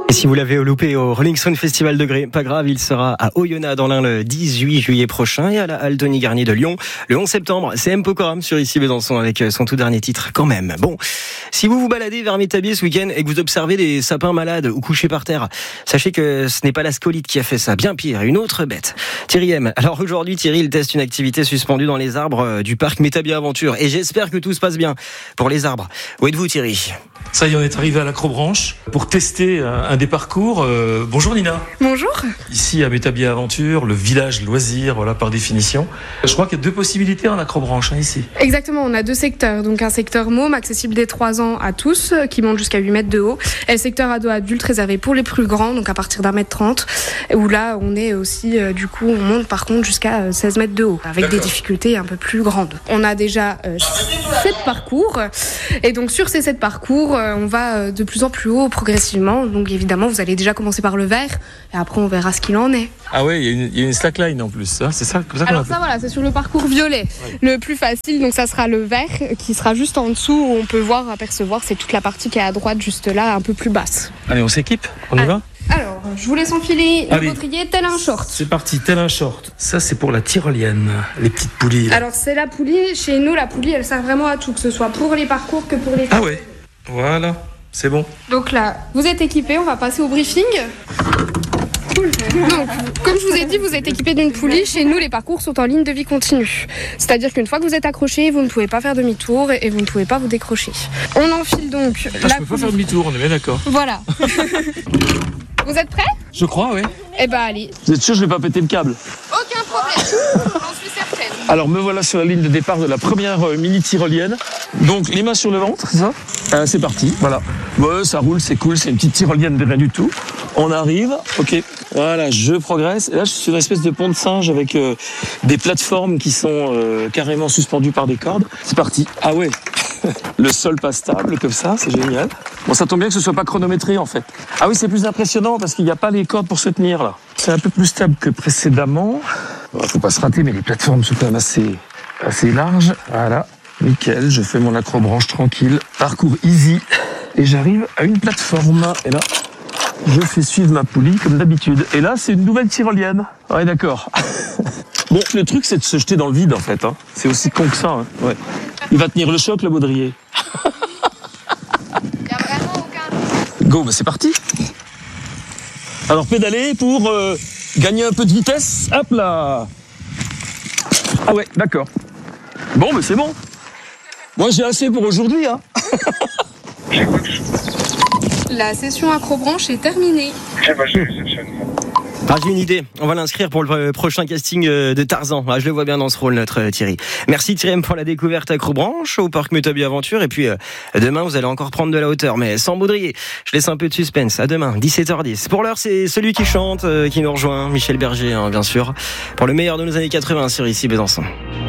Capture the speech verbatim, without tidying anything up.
Et si vous l'avez loupé au Rolling Stone Festival de Gré, pas grave, il sera à Oyonnax dans l'Ain le dix-huit juillet prochain et à la Halle Tony Garnier de Lyon le onze septembre. C'est M. Pocoram sur Ici Besançon avec son tout dernier titre quand même. Bon, si vous vous baladez vers Métabier ce week-end et que vous observez des sapins malades ou couchés par terre, sachez que ce n'est pas la scolite qui a fait ça, bien pire, une autre bête. Thierry M. Alors aujourd'hui, Thierry, il teste une activité suspendue dans les arbres du parc Métabier Aventure et j'espère que tout se passe bien pour les arbres. Où êtes-vous, Thierry ? Ça y est, on est arrivé à l'Acrobranche pour tester un des parcours. Euh, bonjour Nina. Bonjour. Ici à Métabier Aventure, le village loisir, voilà par définition. Je crois qu'il y a deux possibilités en Acrobranche hein, ici. Exactement, on a deux secteurs. Donc un secteur môme accessible dès trois ans à tous, qui monte jusqu'à huit mètres de haut. Et le secteur ado adulte réservé pour les plus grands, donc à partir d'un mètre trente. Où là, on est aussi, euh, du coup, on monte par contre jusqu'à seize mètres de haut, avec D'accord. des difficultés un peu plus grandes. On a déjà euh, sept parcours. Et donc sur ces sept parcours, on va de plus en plus haut progressivement. Donc évidemment, vous allez déjà commencer par le vert et après on verra ce qu'il en est. Ah ouais, il y, y a une slackline en plus, hein, c'est ça, ça Alors ça voilà, c'est sur le parcours violet. Ouais. Le plus facile, donc ça sera le vert qui sera juste en dessous où on peut voir, apercevoir, c'est toute la partie qui est à droite juste là, un peu plus basse. Allez, on s'équipe, on y Allez. va. Alors, je vous laisse enfiler le baudrier tel un short. C'est parti, tel un short. Ça, c'est pour la tyrolienne, les petites poulies. Là. Alors, c'est la poulie. Chez nous, la poulie, elle sert vraiment à tout, que ce soit pour les parcours que pour les... Ah ouais, voilà, c'est bon. Donc là, vous êtes équipés, on va passer au briefing. Cool. Donc, comme je vous ai dit, vous êtes équipé d'une poulie. Chez nous, les parcours sont en ligne de vie continue. C'est-à-dire qu'une fois que vous êtes accroché, vous ne pouvez pas faire demi-tour et vous ne pouvez pas vous décrocher. On enfile donc ah, la Je peux pas faire demi-tour, on est bien d'accord. Voilà. Vous êtes prêts ? Je crois, oui. Eh ben, allez. Vous êtes sûr que je vais pas péter le câble ? Aucun problème, j'en suis certaine. Alors, me voilà sur la ligne de départ de la première euh, mini-tyrolienne. Donc, les mains sur le ventre, c'est ça ? euh, C'est parti, voilà. Ouais, ça roule, c'est cool, c'est une petite tyrolienne de rien du tout. On arrive, ok. Voilà, je progresse. Et là, je suis sur une espèce de pont de singe avec euh, des plateformes qui sont euh, carrément suspendues par des cordes. C'est parti. Ah ouais. Le sol pas stable comme ça, c'est génial. Bon, ça tombe bien que ce soit pas chronométré en fait. Ah oui, c'est plus impressionnant parce qu'il n'y a pas les cordes pour se tenir là. C'est un peu plus stable que précédemment. Bon, faut pas se rater, mais les plateformes sont quand même assez, assez larges. Voilà, nickel. Je fais mon acrobranche tranquille. Parcours easy. Et j'arrive à une plateforme. Et là, je fais suivre ma poulie comme d'habitude. Et là, c'est une nouvelle tyrolienne. Ouais, d'accord. Bon, le truc, c'est de se jeter dans le vide en fait. Hein. C'est aussi con que ça. Hein. Ouais. Il va tenir le choc, le baudrier. Il n'y a vraiment aucun... Go, bah c'est parti. Alors pédaler pour euh, gagner un peu de vitesse. Hop là. Ah ouais, d'accord. Bon, mais c'est bon. Moi, j'ai assez pour aujourd'hui. Hein. La session acrobranche est terminée. Eh ben, je réceptionne. Ah, j'ai une idée, on va l'inscrire pour le prochain casting de Tarzan. Ah, je le vois bien dans ce rôle, notre Thierry. Merci Thierry pour la découverte Acrobranche au parc Métabier Aventure. Et puis euh, demain, vous allez encore prendre de la hauteur, mais sans baudrier. Je laisse un peu de suspense. À demain, dix-sept heures dix. Pour l'heure, c'est celui qui chante, euh, qui nous rejoint, Michel Berger, hein, bien sûr, pour le meilleur de nos années quatre-vingts sur Ici Besançon.